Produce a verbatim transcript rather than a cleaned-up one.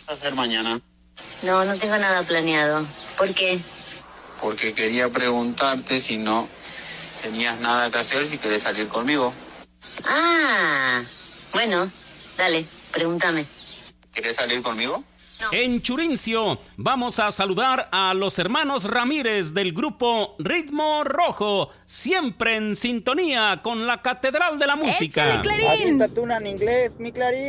a hacer mañana? No, no tengo nada planeado. ¿Por qué? Porque quería preguntarte si no tenías nada que hacer, si querés salir conmigo. Ah, bueno, dale, pregúntame. ¿Querés salir conmigo? No. En Churincio vamos a saludar a los hermanos Ramírez del grupo Ritmo Rojo, siempre en sintonía con la Catedral de la Música. ¡Échale, Clarín! Aquí está Tuna en inglés, mi Clarín.